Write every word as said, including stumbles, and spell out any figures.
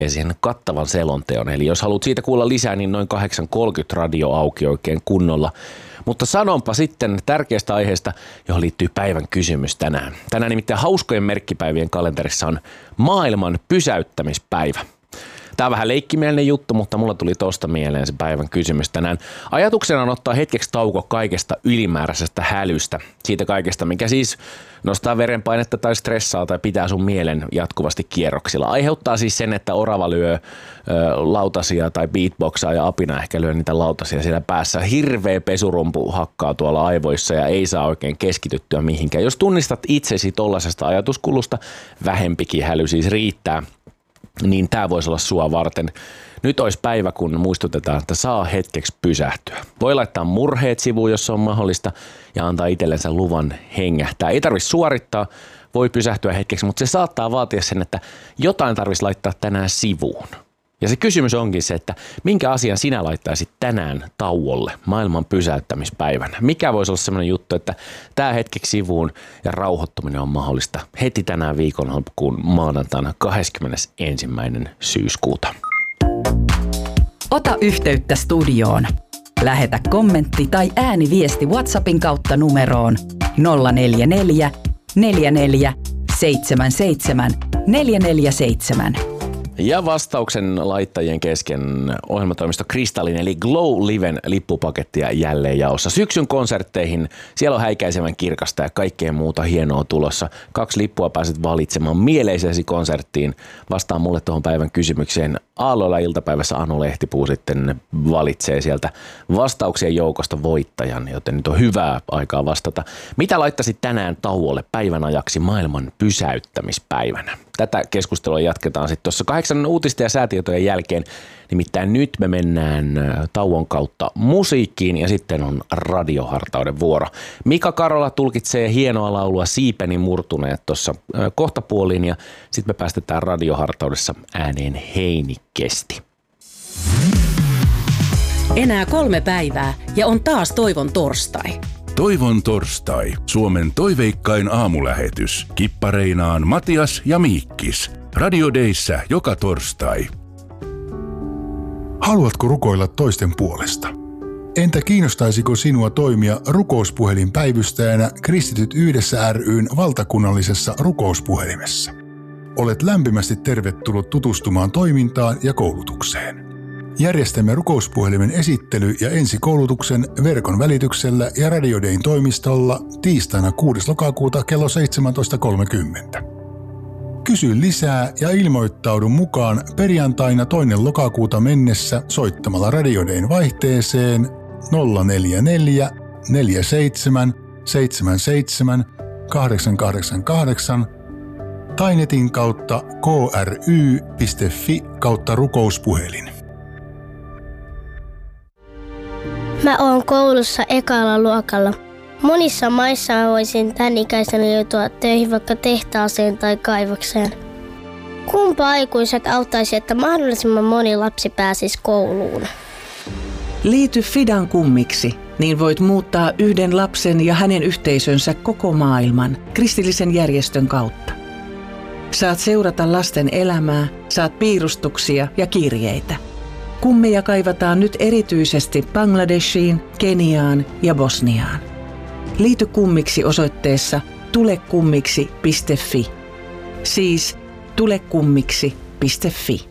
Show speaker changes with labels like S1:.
S1: siihen kattavan selonteon. Eli jos haluat siitä kuulla lisää, niin noin kahdeksan kolmekymmentä radio auki oikein kunnolla. Mutta sanonpa sitten tärkeästä aiheesta, johon liittyy päivän kysymys tänään. Tänään nimittäin hauskojen merkkipäivien kalenterissa on maailman pysäyttämispäivä. Tämä on vähän leikkimielinen juttu, mutta mulla tuli tosta mieleen se päivän kysymys tänään. Ajatuksena on ottaa hetkeksi tauko kaikesta ylimääräisestä hälystä. Siitä kaikesta, mikä siis nostaa verenpainetta tai stressaa tai pitää sun mielen jatkuvasti kierroksilla. Aiheuttaa siis sen, että orava lyö ö, lautasia tai beatboxaa ja apina ehkä lyö niitä lautasia siellä päässä. Hirveä pesurumpu hakkaa tuolla aivoissa ja ei saa oikein keskityttyä mihinkään. Jos tunnistat itsesi tollasesta ajatuskulusta, vähempikin häly siis riittää. Niin tämä voisi olla sua varten. Nyt olisi päivä, kun muistutetaan, että saa hetkeksi pysähtyä. Voi laittaa murheet sivuun, jos on mahdollista, ja antaa itsellensä luvan hengähtää. Ei tarvitse suorittaa, voi pysähtyä hetkeksi, mutta se saattaa vaatia sen, että jotain tarvitsisi laittaa tänään sivuun. Ja se kysymys onkin se, että minkä asian sinä laittaisit tänään tauolle maailman pysäyttämispäivänä? Mikä voisi olla sellainen juttu, että tämä hetkeksi sivuun ja rauhoittuminen on mahdollista heti tänään viikonloppuun maanantaina kahdeskymmenesensimmäinen syyskuuta.
S2: Ota yhteyttä studioon. Lähetä kommentti tai ääniviesti WhatsAppin kautta numeroon nolla neljä neljä, neljä neljä, seitsemän seitsemän, neljä neljä seitsemän.
S1: Ja vastauksen laittajien kesken ohjelmatoimisto Kristallin eli Glow Liven lippupakettia jälleen jaossa. Syksyn konsertteihin siellä on häikäisevän kirkasta ja kaikkea muuta hienoa tulossa. Kaksi lippua pääset valitsemaan mieleisesi konserttiin. Vastaan mulle tuohon päivän kysymykseen. Aalloilla iltapäivässä Anu Lehtipuu sitten valitsee sieltä vastauksien joukosta voittajan, joten nyt on hyvää aikaa vastata. Mitä laittaisit tänään tauolle päivän ajaksi maailman pysäyttämispäivänä? Tätä keskustelua jatketaan sitten tuossa kahdeksan uutista ja säätietojen jälkeen. Nimittäin nyt me mennään tauon kautta musiikkiin ja sitten on radiohartauden vuoro. Mika Karola tulkitsee hienoa laulua Siipeni murtuneet tuossa kohtapuoliin ja sitten me päästetään radiohartaudessa ääneen Heini kesti.
S3: Enää kolme päivää ja on taas Toivon torstai.
S4: Toivon torstai, Suomen toiveikkain aamulähetys. Kippareinaan Matias ja Miikkis. Radio Dayssä joka torstai.
S5: Haluatko rukoilla toisten puolesta? Entä kiinnostaisiko sinua toimia rukouspuhelinpäivystäjänä Kristityt yhdessä ry:n valtakunnallisessa rukouspuhelimessa? Olet lämpimästi tervetullut tutustumaan toimintaan ja koulutukseen. Järjestämme rukouspuhelimen esittely- ja ensikoulutuksen verkon välityksellä ja Radio Dayn toimistolla tiistaina kuudes lokakuuta kello seitsemäntoista kolmekymmentä. Kysy lisää ja ilmoittaudu mukaan perjantaina toinen lokakuuta mennessä soittamalla Radio Dayn vaihteeseen nolla neljä neljä, neljä seitsemän, seitsemän seitsemän, kahdeksan kahdeksan kahdeksan tai netin kautta k r y piste f i kautta rukouspuhelin.
S6: Mä oon koulussa ekalla luokalla. Monissa maissa mä voisin tän ikäisenä joutua töihin vaikka tehtaaseen tai kaivokseen. Kumpa aikuiset auttaisi, että mahdollisimman moni lapsi pääsisi kouluun?
S7: Liity Fidan kummiksi, niin voit muuttaa yhden lapsen ja hänen yhteisönsä koko maailman kristillisen järjestön kautta. Saat seurata lasten elämää, saat piirustuksia ja kirjeitä. Kummeja kaivataan nyt erityisesti Bangladeshiin, Keniaan ja Bosniaan. Liity kummiksi osoitteessa tulekummiksi piste fi. Siis tulekummiksi piste fi.